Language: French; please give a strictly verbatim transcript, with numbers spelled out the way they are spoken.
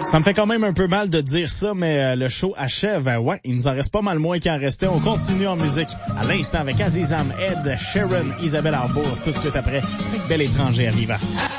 Ça me fait quand même un peu mal de dire ça, mais euh, le show achève. Euh, ouais, il nous en reste pas mal moins qu'il en restait. On continue en musique à l'instant avec Azizam, Ed, Sharon, Isabelle Arbour, tout de suite après, avec Bel Étranger arrivant.